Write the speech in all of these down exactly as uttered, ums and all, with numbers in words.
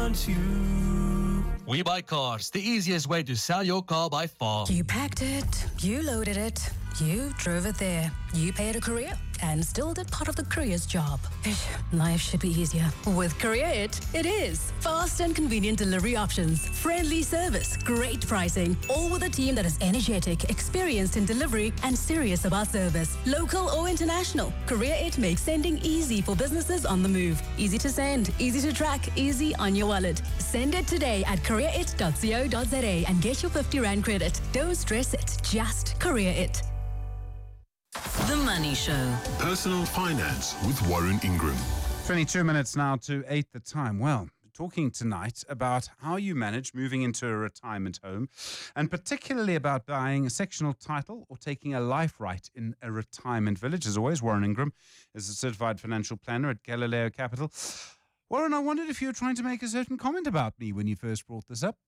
want you. We Buy Cars, the easiest way to sell your car by far. You packed it, you loaded it, you drove it there, you paid a courier and still did part of the courier's job. Ish, life should be easier. With Courier It, it is. Fast and convenient delivery options, friendly service, great pricing, all with a team that is energetic, experienced in delivery and serious about service. Local or international, Courier It makes sending easy for businesses on the move. Easy to send, easy to track, easy on your wallet. Send it today at courier it dot co dot za and get your fifty rand credit. Don't stress it, just Courier It. The Money Show. Personal Finance with Warren Ingram. twenty-two minutes now to eight the time. Well, talking tonight about how you manage moving into a retirement home and particularly about buying a sectional title or taking a life right in a retirement village. As always, Warren Ingram is a certified financial planner at Galileo Capital. Warren, I wondered if you were trying to make a certain comment about me when you first brought this up.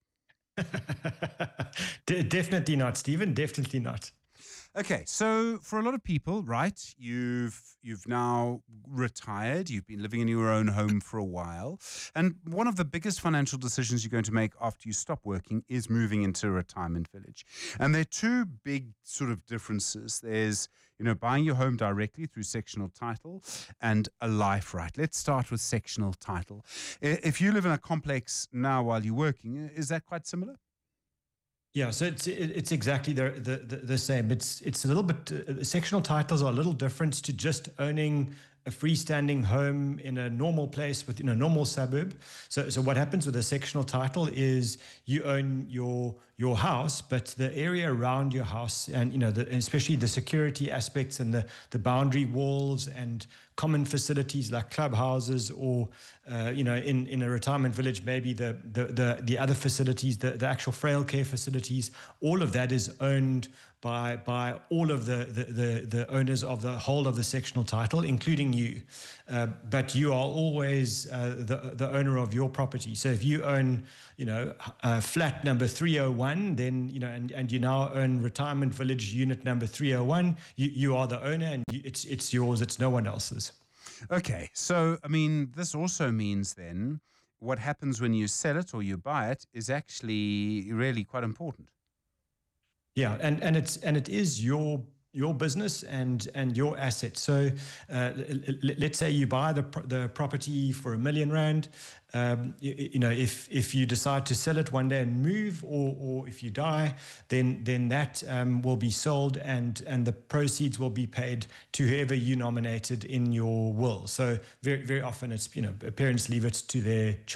De- definitely not, Stephen. Definitely not. Okay, so for a lot of people, right, you've you've now retired, you've been living in your own home for a while, and one of the biggest financial decisions you're going to make after you stop working is moving into a retirement village. And there are two big sort of differences. There's, you know, buying your home directly through sectional title and a life right. Let's start with sectional title. I- If you live in a complex now while you're working, is that quite similar? Yeah, so it's it- it's exactly the the, the, the same. It's it's a little bit uh, sectional titles are a little different to just owning a freestanding home in a normal place within a normal suburb. So so what happens with a sectional title is you own your your house, but the area around your house and you know the, especially the security aspects and the the boundary walls and common facilities like clubhouses or uh, you know in, in a retirement village maybe the the the, the other facilities the, the actual frail care facilities, all of that is owned by by all of the the, the, the owners of the whole of the sectional title, including you. Uh, but you are always uh, the the owner of your property. So if you own you know uh, flat number three oh one, then you know and, and you now own retirement village unit number three oh one, you, you are the owner and you, it's it's yours, it's no one else's. Okay, so, I mean, this also means then what happens when you sell it or you buy it is actually really quite important. Yeah, and, and it's and it is your your business and and your asset. So uh, l- l- let's say you buy the pro- the property for a million rand. Um, you, you know, if if you decide to sell it one day and move, or or if you die, then then that um, will be sold and and the proceeds will be paid to whoever you nominated in your will. So very very often it's you know parents leave it to their